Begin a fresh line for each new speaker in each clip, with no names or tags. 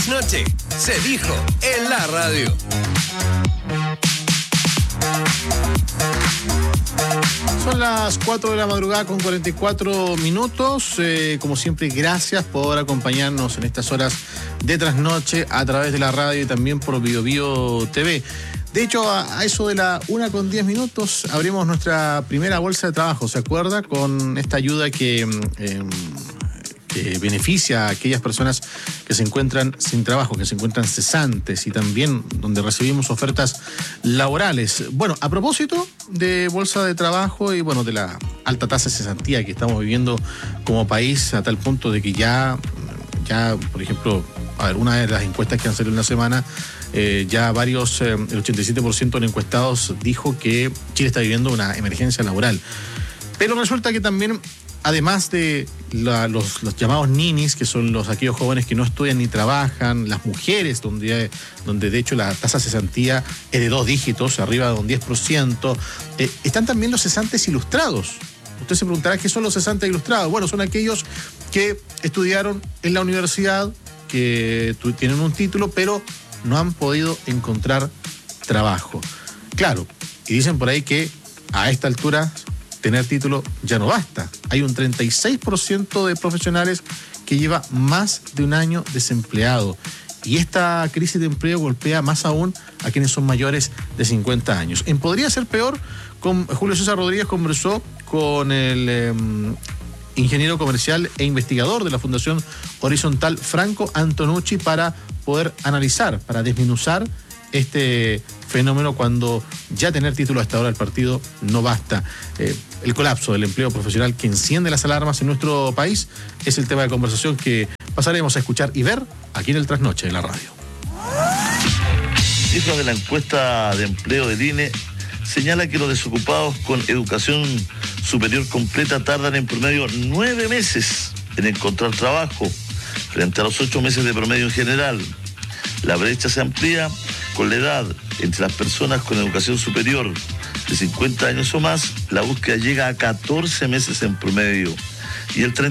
Noche se dijo en la radio.
Son las 4 de la madrugada con 44 minutos. Como siempre, gracias por acompañarnos en estas horas de trasnoche a través de la radio y también por Biobío TV. De hecho, a eso de la 1:10 abrimos nuestra primera bolsa de trabajo, ¿se acuerda? Con esta ayuda que beneficia a aquellas personas que se encuentran sin trabajo, que se encuentran cesantes y también donde recibimos ofertas laborales. Bueno, a propósito de bolsa de trabajo y bueno, de la alta tasa de cesantía que estamos viviendo como país a tal punto de que ya por ejemplo, una de las encuestas que han salido en la semana, ya varios, el 87% de los encuestados dijo que Chile está viviendo una emergencia laboral. Pero resulta que también, además de los llamados ninis, que son aquellos jóvenes que no estudian ni trabajan, las mujeres, donde de hecho la tasa de cesantía es de 2 dígitos, arriba de un 10%, están también los cesantes ilustrados. Usted se preguntará qué son los cesantes ilustrados. Bueno, son aquellos que estudiaron en la universidad, que tienen un título, pero no han podido encontrar trabajo. Claro, y dicen por ahí que a esta altura tener título ya no basta. Hay un 36% de profesionales que lleva más de un año desempleado. Y esta crisis de empleo golpea más aún a quienes son mayores de 50 años. En Podría Ser Peor, Julio César Rodríguez conversó con el ingeniero comercial e investigador de la Fundación Horizontal, Franco Antonucci, para poder analizar, para desmenuzar este fenómeno cuando ya tener título hasta ahora del partido no basta. El colapso del empleo profesional que enciende las alarmas en nuestro país es el tema de conversación que pasaremos a escuchar y ver aquí en el Trasnoche de la radio.
Cifras de la encuesta de empleo del INE señala que los desocupados con educación superior completa tardan en promedio 9 meses en encontrar trabajo, frente a los 8 meses de promedio en general. La brecha se amplía con la edad. Entre las personas con educación superior de 50 años o más, la búsqueda llega a 14 meses en promedio y el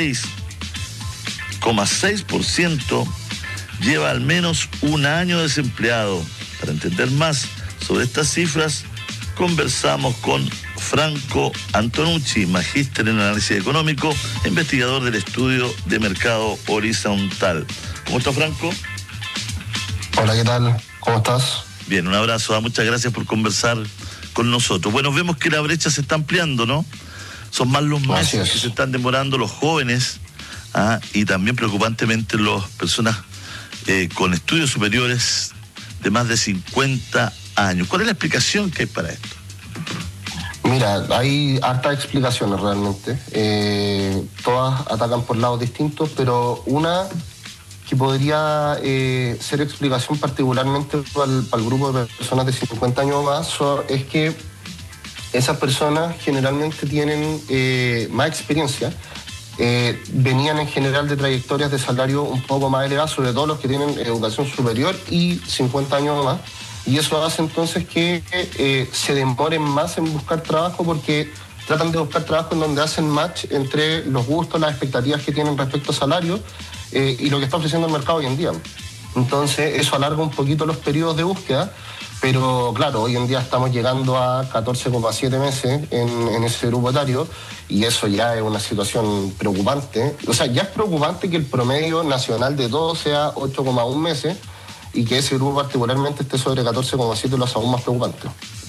36,6% lleva al menos un año desempleado. Para entender más sobre estas cifras, conversamos con Franco Antonucci, magíster en análisis económico, investigador del estudio de mercado horizontal. ¿Cómo está, Franco?
Hola, ¿qué tal? ¿Cómo estás?
Bien, un abrazo. Muchas gracias por conversar con nosotros. Bueno, vemos que la brecha se está ampliando, ¿no? Son más los meses que se están demorando los jóvenes, y también preocupantemente las personas con estudios superiores de más de 50 años. ¿Cuál es la explicación que hay para esto?
Mira, hay hartas explicaciones realmente. Todas atacan por lados distintos, pero una que podría ser explicación particularmente para el grupo de personas de 50 años o más es que esas personas generalmente tienen más experiencia, venían en general de trayectorias de salario un poco más elevadas, sobre todo los que tienen educación superior y 50 años o más, y eso hace entonces que se demoren más en buscar trabajo porque tratan de buscar trabajo en donde hacen match entre los gustos, las expectativas que tienen respecto a salario y lo que está ofreciendo el mercado hoy en día. Entonces eso alarga un poquito los periodos de búsqueda, pero claro, hoy en día estamos llegando a 14,7 meses en ese grupo etario y eso ya es una situación preocupante. O sea, ya es preocupante que el promedio nacional de todo sea 8,1 meses y que ese grupo particularmente esté sobre 14,7 lo hace aún más preocupante.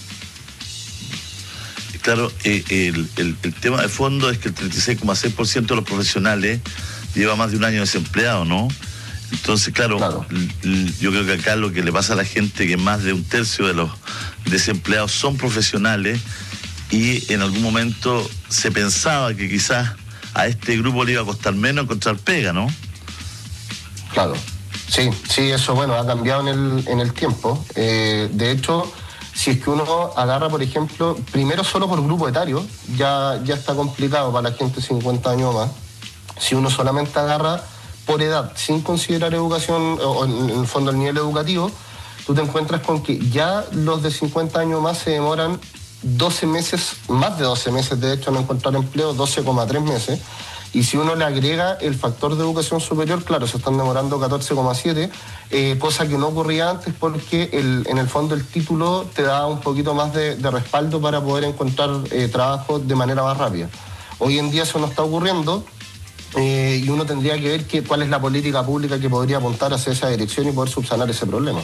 Claro, el tema de fondo es que el 36,6% de los profesionales lleva más de un año desempleado, ¿no? Entonces, claro. Yo creo que acá lo que le pasa a la gente que más de un tercio de los desempleados son profesionales y en algún momento se pensaba que quizás a este grupo le iba a costar menos encontrar pega, ¿no?
Claro, sí, eso bueno, ha cambiado en el tiempo. De hecho, si es que uno agarra, por ejemplo, primero solo por grupo etario, ya está complicado para la gente de 50 años o más. Si uno solamente agarra por edad, sin considerar educación, o en el fondo el nivel educativo, tú te encuentras con que ya los de 50 años más se demoran 12 meses, más de 12 meses de hecho en encontrar empleo, 12,3 meses, Y si uno le agrega el factor de educación superior, claro, se están demorando 14,7, cosa que no ocurría antes porque en el fondo el título te da un poquito más de respaldo para poder encontrar trabajo de manera más rápida. Hoy en día eso no está ocurriendo y uno tendría que ver cuál es la política pública que podría apuntar hacia esa dirección y poder subsanar ese problema.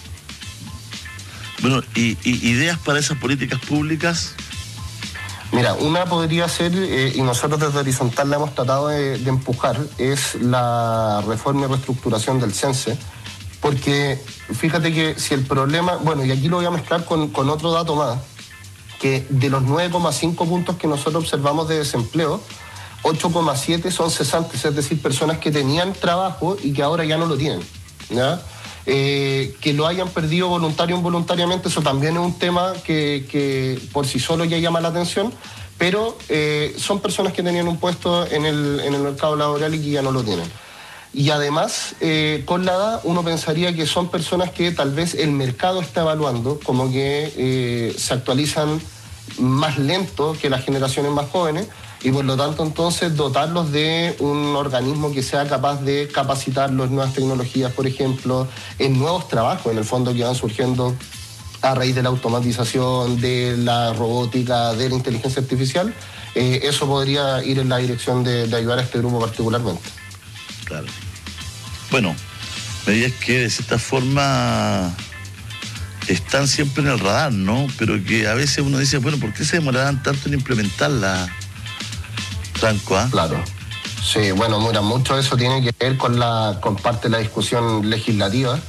Bueno, ¿y ideas para esas políticas públicas?
Mira, una podría ser, y nosotros desde Horizontal la hemos tratado de empujar, es la reforma y reestructuración del CENSE, porque fíjate que si el problema, bueno, y aquí lo voy a mezclar con otro dato más, que de los 9,5 puntos que nosotros observamos de desempleo, 8,7 son cesantes, es decir, personas que tenían trabajo y que ahora ya no lo tienen, ¿ya? Que lo hayan perdido voluntario o involuntariamente, eso también es un tema que por sí solo ya llama la atención, pero son personas que tenían un puesto en el mercado laboral y que ya no lo tienen. Y además, con la edad, uno pensaría que son personas que tal vez el mercado está evaluando como que se actualizan más lento que las generaciones más jóvenes, y por lo tanto entonces dotarlos de un organismo que sea capaz de capacitarlos en nuevas tecnologías, por ejemplo, en nuevos trabajos en el fondo que van surgiendo a raíz de la automatización, de la robótica, de la inteligencia artificial. Eso podría ir en la dirección de ayudar a este grupo particularmente.
Claro. Bueno, medidas que de cierta forma están siempre en el radar, ¿no? Pero que a veces uno dice, bueno, ¿por qué se demorarán tanto en implementarla? Franco, ¿eh?
Claro. Sí, bueno, mira, mucho de eso tiene que ver con parte de la discusión legislativa,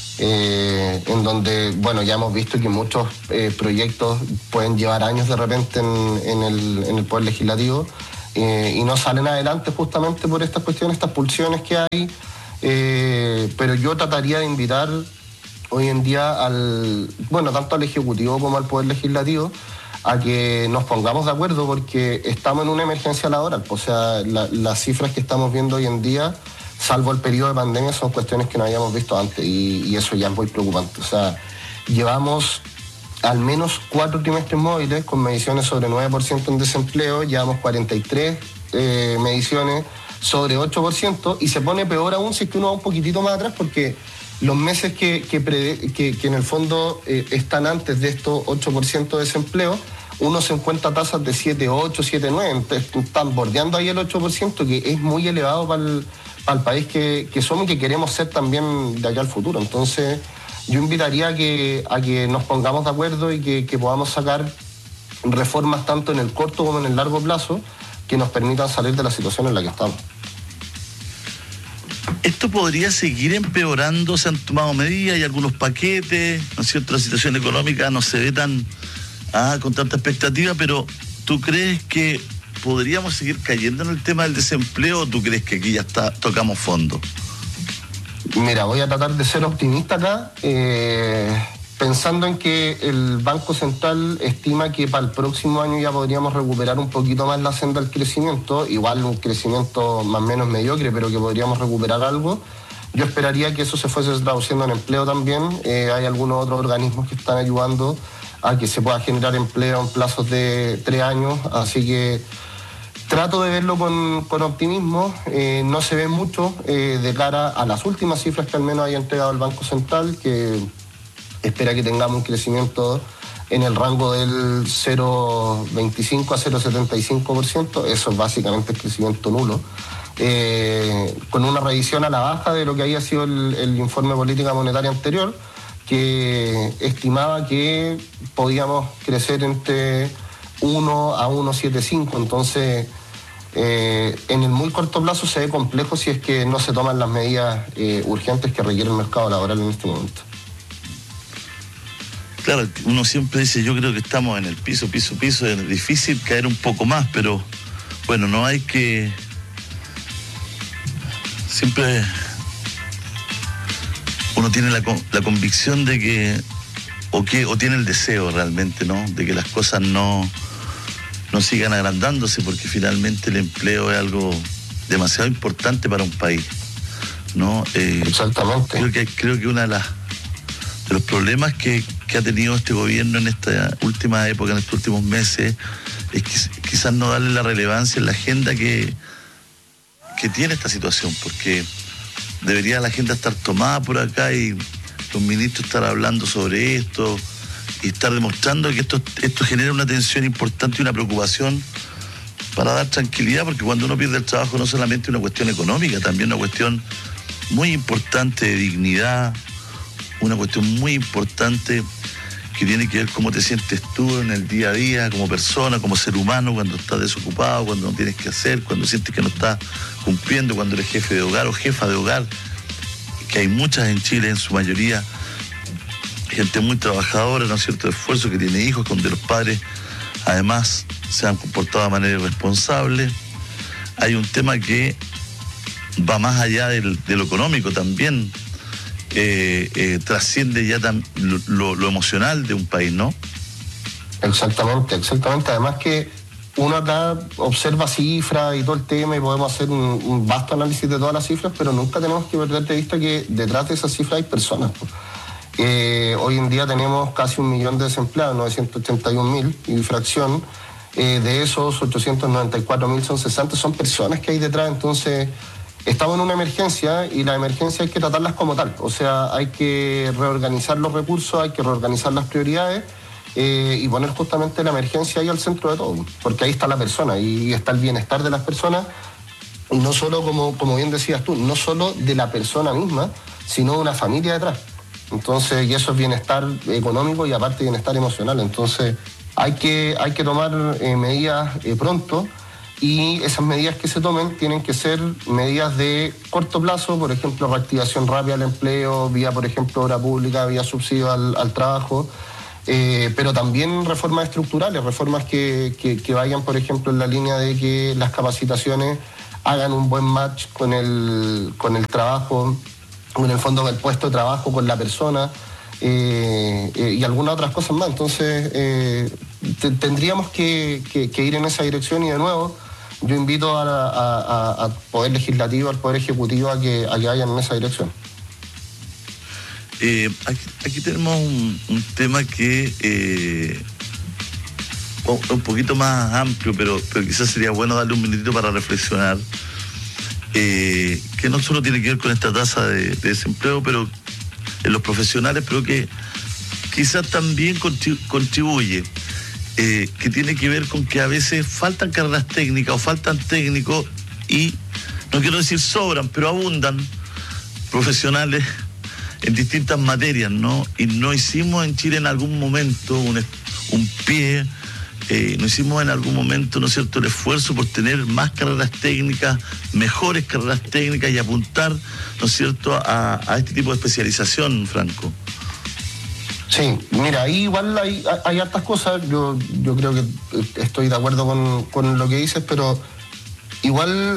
en donde, bueno, ya hemos visto que muchos proyectos pueden llevar años de repente en el Poder Legislativo y no salen adelante justamente por estas cuestiones, estas pulsiones que hay, pero yo trataría de invitar hoy en día tanto al Ejecutivo como al Poder Legislativo a que nos pongamos de acuerdo porque estamos en una emergencia laboral. O sea, las cifras que estamos viendo hoy en día, salvo el periodo de pandemia, son cuestiones que no habíamos visto antes y eso ya es muy preocupante. O sea, llevamos al menos 4 trimestres móviles con mediciones sobre 9% en desempleo, llevamos 43 mediciones sobre 8% y se pone peor aún si es que uno va un poquitito más atrás porque los meses que en el fondo están antes de estos 8% de desempleo, uno se encuentra tasas de 7,8, 7,9, están bordeando ahí el 8%, que es muy elevado para el país que somos y que queremos ser también de allá al futuro. Entonces, yo invitaría a que nos pongamos de acuerdo y que podamos sacar reformas tanto en el corto como en el largo plazo que nos permitan salir de la situación en la que estamos.
¿Esto podría seguir empeorando? ¿Se han tomado medidas y algunos paquetes? ¿No es cierto? La situación económica no se ve con tanta expectativa, pero ¿tú crees que podríamos seguir cayendo en el tema del desempleo o tú crees que aquí ya tocamos fondo?
Mira, voy a tratar de ser optimista acá, pensando en que el Banco Central estima que para el próximo año ya podríamos recuperar un poquito más la senda del crecimiento, igual un crecimiento más o menos mediocre, pero que podríamos recuperar algo. Yo esperaría que eso se fuese traduciendo en empleo también. Hay algunos otros organismos que están ayudando a que se pueda generar empleo en plazos de 3 años, así que trato de verlo con optimismo. No se ve mucho de cara a las últimas cifras que al menos haya entregado el Banco Central, que espera que tengamos un crecimiento en el rango del 0,25 a 0,75%. Eso es básicamente el crecimiento nulo. Con una revisión a la baja de lo que había sido el informe de política monetaria anterior, que estimaba que podíamos crecer entre 1 a 1,75. Entonces, en el muy corto plazo se ve complejo si es que no se toman las medidas urgentes que requiere el mercado laboral en este momento.
Claro, uno siempre dice, yo creo que estamos en el piso, es difícil caer un poco más, pero bueno, no hay que... Siempre uno tiene la convicción de que o tiene el deseo realmente, ¿no? De que las cosas no sigan agrandándose, porque finalmente el empleo es algo demasiado importante para un país, ¿no?
Exactamente.
Creo que uno de los problemas que ha tenido este gobierno en esta última época, en estos últimos meses, es quizás no darle la relevancia en la agenda que que tiene esta situación, porque debería la agenda estar tomada por acá y los ministros estar hablando sobre esto y estar demostrando que esto genera una tensión importante y una preocupación para dar tranquilidad, porque cuando uno pierde el trabajo no solamente una cuestión económica, también una cuestión muy importante de dignidad, una cuestión muy importante que tiene que ver cómo te sientes tú en el día a día, como persona, como ser humano, cuando estás desocupado, cuando no tienes que hacer, cuando sientes que no estás cumpliendo, cuando eres jefe de hogar o jefa de hogar, que hay muchas en Chile, en su mayoría, gente muy trabajadora, ¿no es cierto?, de esfuerzo, que tiene hijos, donde los padres además se han comportado de manera irresponsable. Hay un tema que va más allá de lo económico también, trasciende ya lo emocional de un país, ¿no?
Exactamente. Además que uno acá observa cifras y todo el tema y podemos hacer un vasto análisis de todas las cifras, pero nunca tenemos que perder de vista que detrás de esas cifras hay personas. Hoy en día tenemos casi 1 millón de desempleados, 981.000 y fracción. De esos 894.000 son cesantes, son personas que hay detrás. Entonces estamos en una emergencia y la emergencia hay que tratarlas como tal. O sea, hay que reorganizar los recursos, hay que reorganizar las prioridades y poner justamente la emergencia ahí al centro de todo, porque ahí está la persona y está el bienestar de las personas, y no solo, como bien decías tú, no solo de la persona misma, sino de una familia detrás. Entonces, y eso es bienestar económico y aparte bienestar emocional. Entonces hay que tomar medidas pronto, y esas medidas que se tomen tienen que ser medidas de corto plazo, por ejemplo, reactivación rápida al empleo, vía, por ejemplo, obra pública, vía subsidio al trabajo, pero también reformas estructurales, reformas que vayan, por ejemplo, en la línea de que las capacitaciones hagan un buen match con el trabajo, con el fondo del puesto de trabajo, con la persona, y algunas otras cosas más. Entonces, tendríamos que ir en esa dirección, y de nuevo, yo invito al Poder Legislativo, al Poder Ejecutivo a que vayan en esa dirección.
Aquí tenemos un tema que un poquito más amplio, pero quizás sería bueno darle un minutito para reflexionar, que no solo tiene que ver con esta tasa de desempleo, pero en los profesionales, pero que quizás también contribuye, que tiene que ver con que a veces faltan carreras técnicas o faltan técnicos, y no quiero decir sobran, pero abundan profesionales en distintas materias, ¿no? Y no hicimos en Chile en algún momento un pie, no hicimos en algún momento, ¿no es cierto?, el esfuerzo por tener más carreras técnicas, mejores carreras técnicas, y apuntar, ¿no es cierto?, a este tipo de especialización, Franco.
Sí, mira, ahí igual hay hartas cosas. Yo creo que estoy de acuerdo con lo que dices, pero igual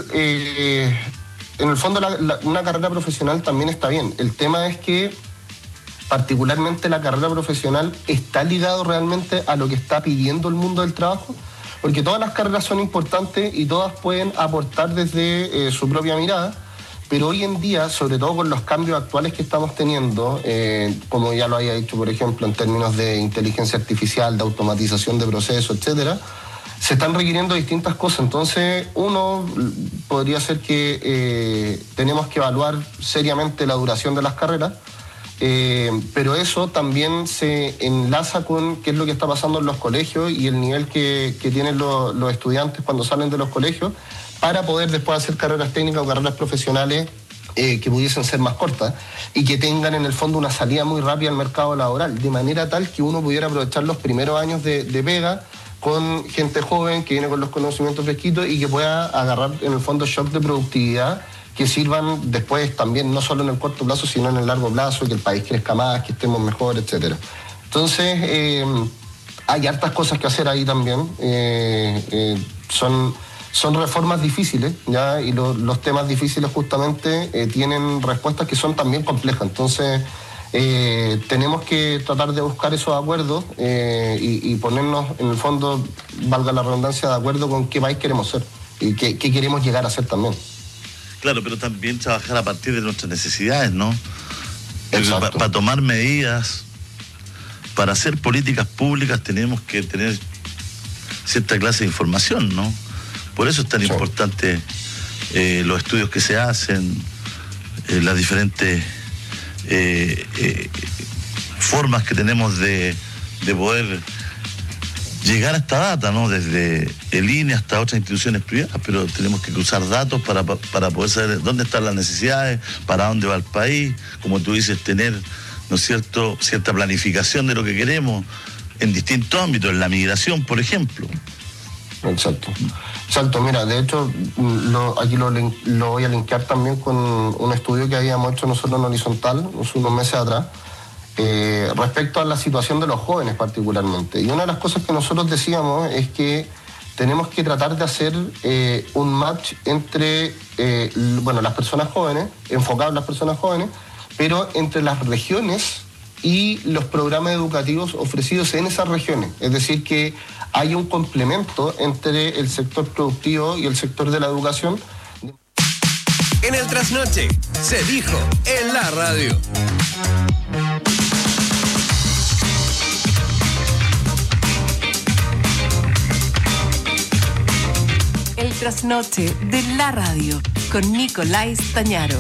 en el fondo una carrera profesional también está bien. El tema es que particularmente la carrera profesional está ligado realmente a lo que está pidiendo el mundo del trabajo, porque todas las carreras son importantes y todas pueden aportar desde su propia mirada, pero hoy en día, sobre todo con los cambios actuales que estamos teniendo, como ya lo había dicho, por ejemplo, en términos de inteligencia artificial, de automatización de procesos, etcétera, se están requiriendo distintas cosas. Entonces, uno podría ser que tenemos que evaluar seriamente la duración de las carreras, pero eso también se enlaza con qué es lo que está pasando en los colegios y el nivel que tienen los estudiantes cuando salen de los colegios, para poder después hacer carreras técnicas o carreras profesionales que pudiesen ser más cortas y que tengan en el fondo una salida muy rápida al mercado laboral, de manera tal que uno pudiera aprovechar los primeros años de pega con gente joven que viene con los conocimientos fresquitos y que pueda agarrar en el fondo shock de productividad que sirvan después también, no solo en el corto plazo, sino en el largo plazo, que el país crezca más, que estemos mejor, etcétera. Entonces, hay hartas cosas que hacer ahí también. Son reformas difíciles, ¿ya? Y los temas difíciles justamente tienen respuestas que son también complejas. Entonces, tenemos que tratar de buscar esos acuerdos y ponernos, en el fondo, valga la redundancia, de acuerdo con qué país queremos ser y qué queremos llegar a ser también.
Claro, pero también trabajar a partir de nuestras necesidades, ¿no? Para tomar medidas, para hacer políticas públicas, tenemos que tener cierta clase de información, ¿no? Por eso es tan importante los estudios que se hacen, las diferentes formas que tenemos de poder llegar a esta data, ¿no? Desde el INE hasta otras instituciones privadas, pero tenemos que cruzar datos para poder saber dónde están las necesidades, para dónde va el país, como tú dices, tener, ¿no es cierto?, cierta planificación de lo que queremos en distintos ámbitos, en la migración, por ejemplo.
Exacto, mira, de hecho, aquí lo voy a linkear también con un estudio que habíamos hecho nosotros en Horizontal unos meses atrás, respecto a la situación de los jóvenes particularmente. Y una de las cosas que nosotros decíamos es que tenemos que tratar de hacer un match entre las personas jóvenes, enfocado en las personas jóvenes, pero entre las regiones y los programas educativos ofrecidos en esas regiones. Es decir, que hay un complemento entre el sector productivo y el sector de la educación.
En el Trasnoche, se dijo en la radio.
El Trasnoche de la radio con Nicolás Tañaro.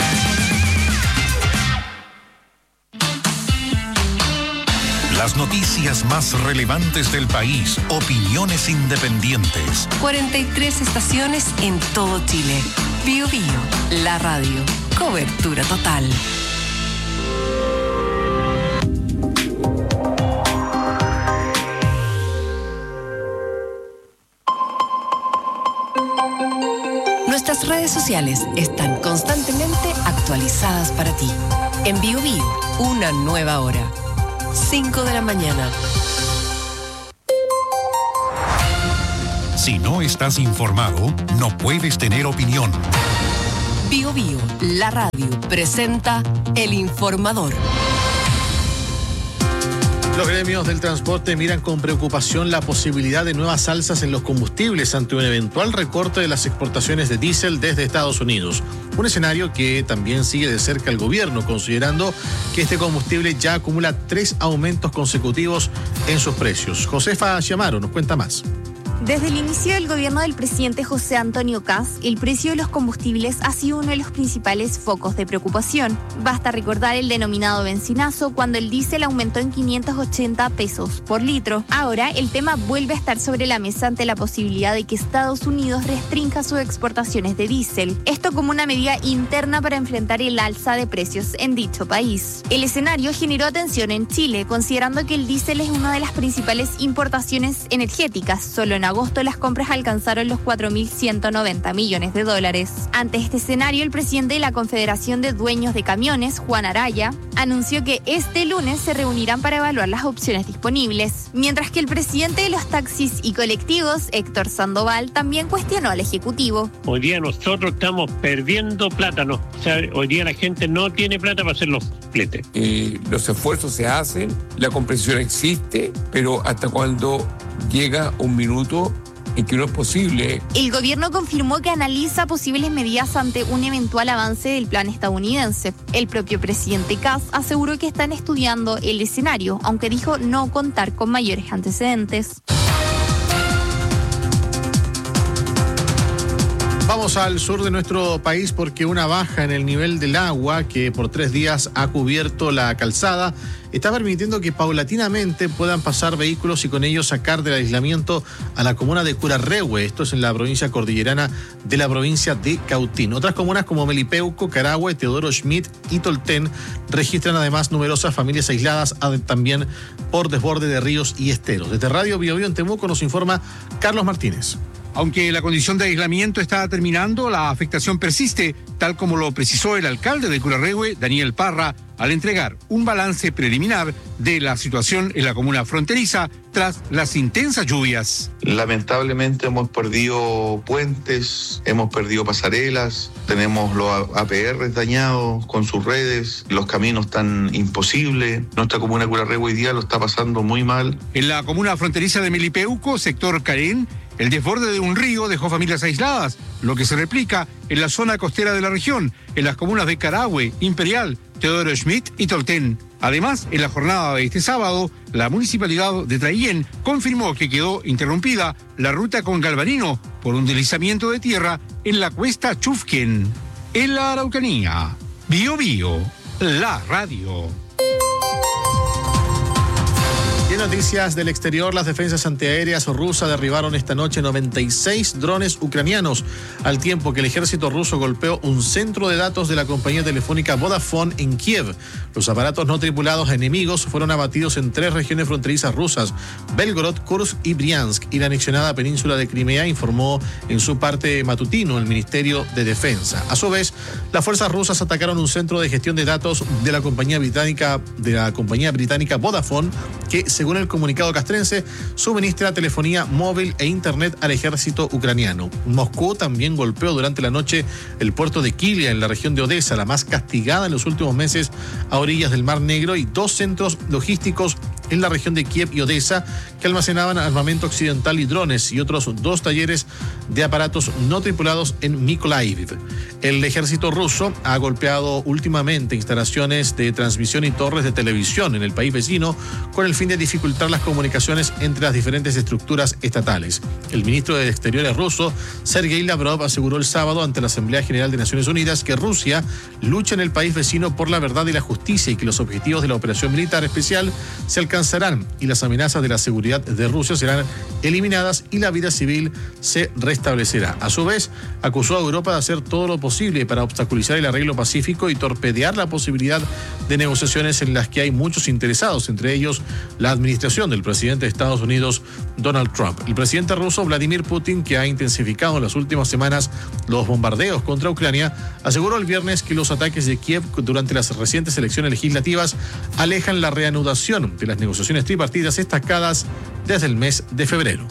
Las noticias más relevantes del país, opiniones independientes.
43 estaciones en todo Chile. Bio Bio, la radio. Cobertura total. Nuestras redes sociales están constantemente actualizadas para ti. En Bio Bio, una nueva hora. 5 de la mañana.
Si no estás informado, no puedes tener opinión.
Bio Bio, la radio, presenta El Informador.
Los gremios del transporte miran con preocupación la posibilidad de nuevas alzas en los combustibles ante un eventual recorte de las exportaciones de diésel desde Estados Unidos. Un escenario que también sigue de cerca el gobierno, considerando que este combustible ya acumula 3 aumentos consecutivos en sus precios. Josefa Chiamaro nos cuenta más.
Desde el inicio del gobierno del presidente José Antonio Kast, el precio de los combustibles ha sido uno de los principales focos de preocupación. Basta recordar el denominado benzinazo, cuando el diésel aumentó en 580 pesos por litro. Ahora, el tema vuelve a estar sobre la mesa ante la posibilidad de que Estados Unidos restrinja sus exportaciones de diésel. Esto como una medida interna para enfrentar el alza de precios en dicho país. El escenario generó atención en Chile, considerando que el diésel es una de las principales importaciones energéticas. Solo en agosto las compras alcanzaron los $4.190 millones. Ante este escenario, el presidente de la Confederación de Dueños de Camiones, Juan Araya, anunció que este lunes se reunirán para evaluar las opciones disponibles, mientras que el presidente de los taxis y colectivos, Héctor Sandoval, también cuestionó al Ejecutivo.
Hoy día nosotros estamos perdiendo plata, ¿no? O sea, hoy día la gente no tiene plata para hacer los fletes.
Los esfuerzos se hacen, la comprensión existe, pero hasta cuando llega un minuto en que no es posible.
El gobierno confirmó que analiza posibles medidas ante un eventual avance del plan estadounidense. El propio presidente Kast aseguró que están estudiando el escenario, aunque dijo no contar con mayores antecedentes.
Vamos al sur de nuestro país porque una baja en el nivel del agua que por 3 días ha cubierto la calzada está permitiendo que paulatinamente puedan pasar vehículos y con ello sacar del aislamiento a la comuna de Curarrehue. Esto es en la provincia cordillerana de la provincia de Cautín. Otras comunas como Melipeuco, Carahue, Teodoro Schmidt y Tolten registran además numerosas familias aisladas también por desborde de ríos y esteros. Desde Radio Bio Bio en Temuco nos informa Carlos Martínez.
Aunque la condición de aislamiento está terminando, la afectación persiste, tal como lo precisó el alcalde de Curarrehue, Daniel Parra, al entregar un balance preliminar de la situación en la comuna fronteriza tras las intensas lluvias.
Lamentablemente hemos perdido puentes, hemos perdido pasarelas, tenemos los APR dañados con sus redes, los caminos están imposibles. Nuestra comuna de Curarrehue hoy día lo está pasando muy mal.
En la comuna fronteriza de Melipeuco, sector Carén, el desborde de un río dejó familias aisladas, lo que se replica en la zona costera de la región, en las comunas de Carahue, Imperial, Teodoro Schmidt y Tolten. Además, en la jornada de este sábado, la municipalidad de Traillén confirmó que quedó interrumpida la ruta con Galvarino por un deslizamiento de tierra en la cuesta Chufquén, en la Araucanía. Bio Bio, la radio.
Y en noticias del exterior, las defensas antiaéreas rusas derribaron esta noche 96 drones ucranianos, al tiempo que el ejército ruso golpeó un centro de datos de la compañía telefónica Vodafone en Kiev. Los aparatos no tripulados enemigos fueron abatidos en 3 regiones fronterizas rusas, Belgorod, Kursk y Briansk, y la anexionada península de Crimea, informó en su parte matutino el Ministerio de Defensa. A su vez, las fuerzas rusas atacaron un centro de gestión de datos de la compañía británica Vodafone, que, según el comunicado castrense, suministra telefonía móvil e internet al ejército ucraniano. Moscú también golpeó durante la noche el puerto de Kilia, en la región de Odessa, la más castigada en los últimos meses, a orillas del Mar Negro, y 2 centros logísticos en la región de Kiev y Odessa que almacenaban armamento occidental y drones, y otros 2 talleres de aparatos no tripulados en Mykolaiv. El ejército ruso ha golpeado últimamente instalaciones de transmisión y torres de televisión en el país vecino con el fin de dificultar las comunicaciones entre las diferentes estructuras estatales. El ministro de Exteriores ruso, Sergei Lavrov, aseguró el sábado ante la Asamblea General de Naciones Unidas que Rusia lucha en el país vecino por la verdad y la justicia, y que los objetivos de la operación militar especial se alcanzarán y las amenazas de la seguridad de Rusia serán eliminadas y la vida civil se restablecerá. A su vez, acusó a Europa de hacer todo lo posible para obstaculizar el arreglo pacífico y torpedear la posibilidad de negociaciones en las que hay muchos interesados, entre ellos la administración del presidente de Estados Unidos, Donald Trump. El presidente ruso, Vladimir Putin, que ha intensificado en las últimas semanas los bombardeos contra Ucrania, aseguró el viernes que los ataques de Kiev durante las recientes elecciones legislativas alejan la reanudación de las negociaciones tripartitas estancadas desde el mes de febrero.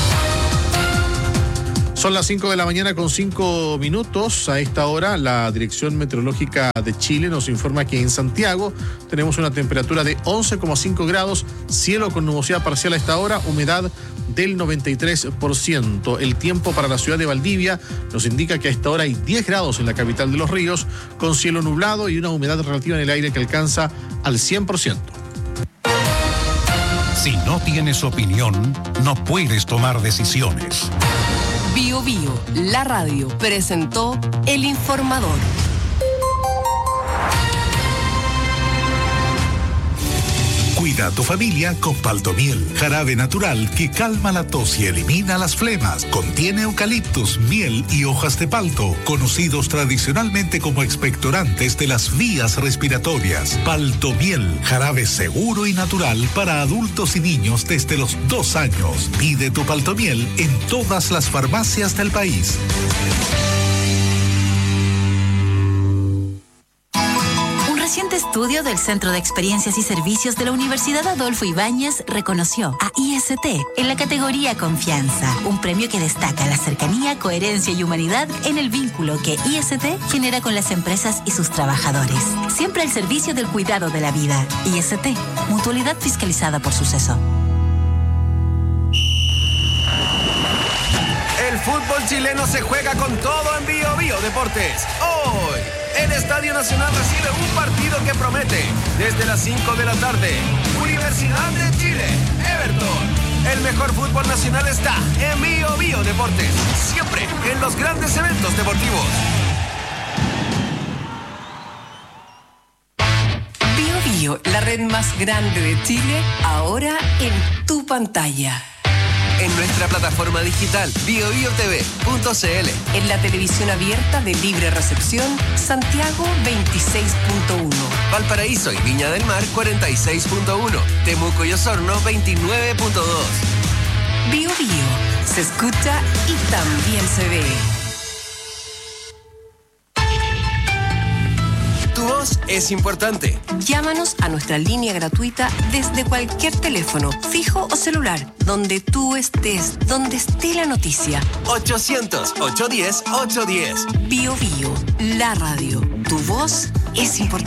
Son las 5 de la mañana con 5 minutos. A esta hora, la Dirección Meteorológica de Chile nos informa que en Santiago tenemos una temperatura de 11,5 grados, cielo con nubosidad parcial a esta hora, humedad del 93%. El tiempo para la ciudad de Valdivia nos indica que a esta hora hay 10 grados en la capital de Los Ríos, con cielo nublado y una humedad relativa en el aire que alcanza al 100%.
Si no tienes opinión, no puedes tomar decisiones.
Bio Bio, la radio, presentó El Informador.
Cuida a tu familia con Paltomiel, jarabe natural que calma la tos y elimina las flemas. Contiene eucaliptus, miel y hojas de palto, conocidos tradicionalmente como expectorantes de las vías respiratorias. Paltomiel, jarabe seguro y natural para adultos y niños desde los 2 años. Pide tu Paltomiel en todas las farmacias del país.
Reciente estudio del Centro de Experiencias y Servicios de la Universidad Adolfo Ibáñez reconoció a IST en la categoría Confianza, un premio que destaca la cercanía, coherencia y humanidad en el vínculo que IST genera con las empresas y sus trabajadores. Siempre al servicio del cuidado de la vida. IST, mutualidad fiscalizada por Suceso.
El fútbol chileno se juega con todo en Bio Bio Deportes. Hoy, el Estadio Nacional recibe un partido que promete. Desde las 5 de la tarde, Universidad de Chile, Everton. El mejor fútbol nacional está en Bio Bio Deportes. Siempre en los grandes eventos deportivos.
Bio Bio, la red más grande de Chile, ahora en tu pantalla.
En nuestra plataforma digital biobiotv.cl.
En la televisión abierta de libre recepción, Santiago 26.1.
Valparaíso y Viña del Mar 46.1. Temuco y Osorno 29.2.
Bio Bio, se escucha y también se ve.
Tu voz es importante.
Llámanos a nuestra línea gratuita desde cualquier teléfono, fijo o celular, donde tú estés, donde esté la noticia.
800-810-810.
Bio Bio, la radio. Tu voz es importante.